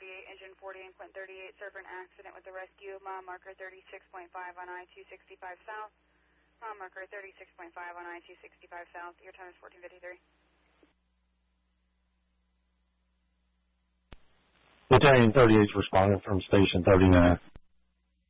engine 40 and Quint 38, server an accident with the rescue, mile marker 36.5 on I-265 south. Mile marker 36.5 on I-265 south. Your time is 14:53. Battalion 38 is responding from station 39.